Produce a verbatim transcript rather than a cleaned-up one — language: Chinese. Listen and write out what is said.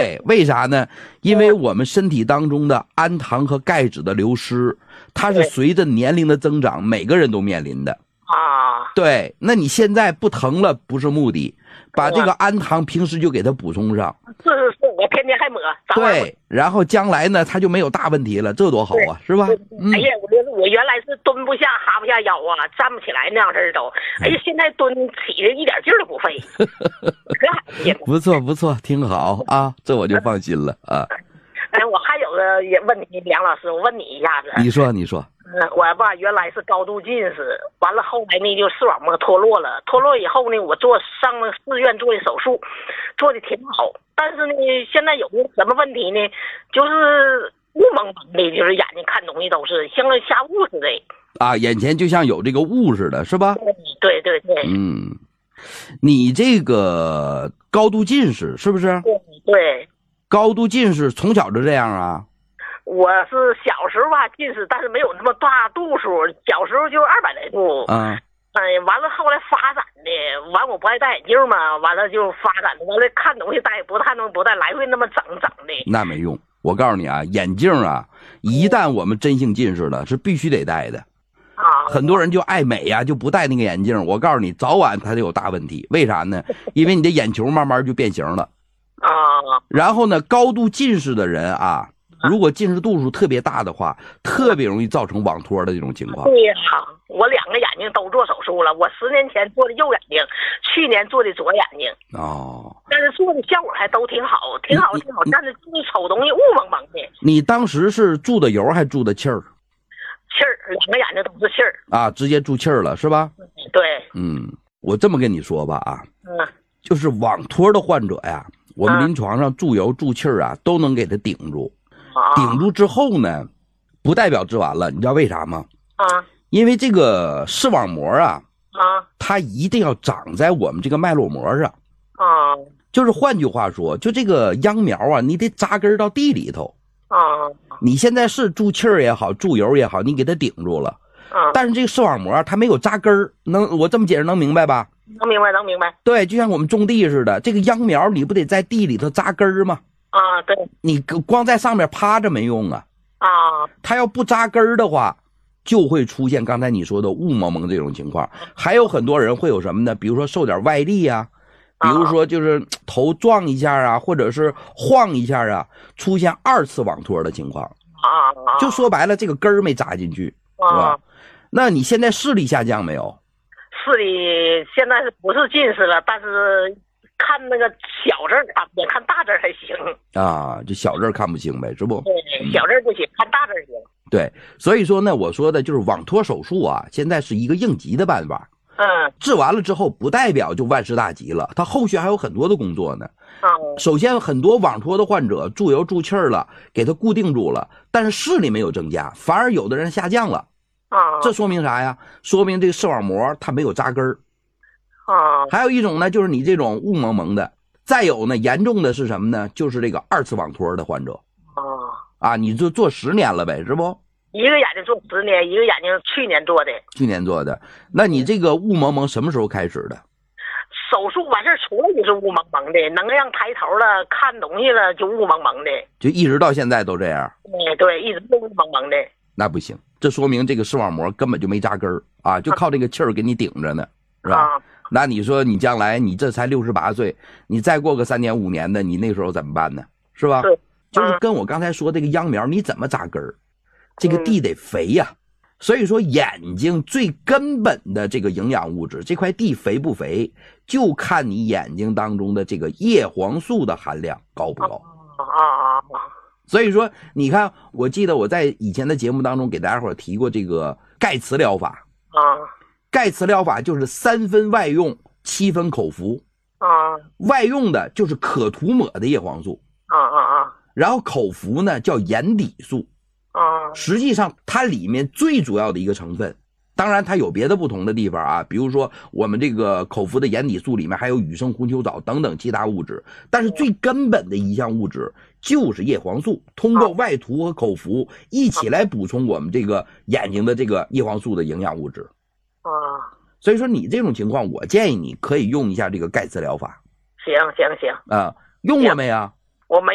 对，为啥呢？因为我们身体当中的氨糖和钙质的流失，它是随着年龄的增长，每个人都面临的。 啊， 对，那你现在不疼了不是目的，把这个氨糖平时就给它补充上。 是是是，我天天还抹。 对，然后将来呢，它就没有大问题了，这多好啊，是吧？ 嗯、哎呀，我觉得我原来是蹲不下、哈不下腰啊，站不起来那样式儿都。哎呀，现在蹲起着一点劲儿都不费，可好了。 不错不错，挺好啊，这我就放心了啊。 哎，我还有个也问题，梁老师，我问你一下子。 你说，你说。 嗯，我吧原来是高度近视，完了后来呢就视网膜脱落了，脱落以后呢，我做上了寺院做的手术，做的挺好，但是呢，现在有个什么问题呢？就是雾蒙蒙的，就是眼睛看东西都是像个下雾似的。 啊，眼前就像有这个雾似的，是吧？ 对对对。 嗯，你这个高度近视是不是？ 对对。 高度近视从小就这样啊？ 我是小时候吧近视，但是没有那么大度数，小时候就二百来度。 嗯。 哎，完了后来发展的，完我不爱戴眼镜嘛，完了就发展的，完了看东西戴不看东西不戴，来回那么整整的。 那没用，我告诉你啊，眼镜啊，一旦我们真性近视了，是必须得戴的。 啊。 很多人就爱美呀、啊，就不戴那个眼镜。我告诉你，早晚它就有大问题。为啥呢？因为你的眼球慢慢就变形了。 啊。 然后呢，高度近视的人啊。如果近视度数特别大的话，特别容易造成网脱的这种情况。 对呀、啊，我两个眼睛都做手术了，我十年前做的右眼睛，去年做的左眼睛。 哦， 但是做的效果还都挺好，挺好，挺好。但是就是瞅东西雾蒙蒙的。 你当时是注的油还注的气儿？ 气儿，两个眼睛都是气儿。 啊，直接注气儿了是吧？ 对。 嗯，我这么跟你说吧啊， 嗯， 就是网脱的患者呀，我们临床上注油注气儿啊，都能给他顶住。顶住之后呢，不代表治完了，你知道为啥吗？ 啊， 因为这个视网膜啊， 啊，它一定要长在我们这个脉络膜上。 啊， 就是换句话说，就这个秧苗啊，你得扎根到地里头。 啊， 你现在是注气儿也好，注油也好，你给它顶住了。 啊， 但是这个视网膜它没有扎根儿，能我这么解释能明白吧？ 能明白，能明白。 对，就像我们种地似的，这个秧苗你不得在地里头扎根儿吗？ 啊，对， 你光在上面趴着没用啊！ 啊， 它要不扎根儿的话，就会出现刚才你说的雾蒙蒙这种情况。还有很多人会有什么呢？比如说受点外力啊，比如说就是头撞一下啊，或者是晃一下啊，出现二次网脱的情况。 啊， 就说白了，这个根儿没扎进去，是吧？那你现在视力下降没有？ 视力现在是不是近视了？但是看那个小字看不见，看大字还行啊，就小字看不清呗，是不？ 对，小字不行，看大字行。 对，所以说呢，我说的就是网脱手术啊，现在是一个应急的办法。 嗯， 治完了之后，不代表就万事大吉了，它后续还有很多的工作呢。 嗯， 首先，很多网脱的患者注油注气儿了，给它固定住了，但是视力没有增加，反而有的人下降了。 啊， 这说明啥呀？说明这个视网膜它没有扎根儿。 啊， 还有一种呢，就是你这种雾蒙蒙的。再有呢，严重的是什么呢？就是这个二次网脱的患者。 啊， 啊，你就做十年了呗，是不？ 一个眼睛做十年，一个眼睛去年做的。 去年做的。那你这个雾蒙蒙什么时候开始的？ 手术完事儿出来就是雾蒙蒙的，能让抬头了看东西了就雾蒙蒙的， 就一直到现在都这样。 对对，一直都雾蒙蒙的。 那不行，这说明这个视网膜根本就没扎根儿啊，就靠这个气儿给你顶着呢，是吧？ 啊， 那你说你将来你这才六十八岁，你再过个三年五年的，你那时候怎么办呢？是吧？ 是， 就是跟我刚才说这个秧苗，你怎么扎根儿？这个地得肥呀。所以说眼睛最根本的这个营养物质，这块地肥不肥，就看你眼睛当中的这个叶黄素的含量高不高。 啊啊啊！ 所以说，你看，我记得我在以前的节目当中给大家伙提过这个钙磁疗法。 啊， 钙磁疗法就是三分外用，七分口服。 啊， 外用的就是可涂抹的叶黄素。 啊啊啊！ 然后口服呢叫眼底素。 啊， 实际上它里面最主要的一个成分，当然它有别的不同的地方啊，比如说我们这个口服的眼底素里面还有羽生红球藻等等其他物质，但是最根本的一项物质就是叶黄素，通过外涂和口服一起来补充我们这个眼睛的这个叶黄素的营养物质。 啊， 所以说你这种情况，我建议你可以用一下这个钙磁疗法。 行行行啊，用过没啊？ 我没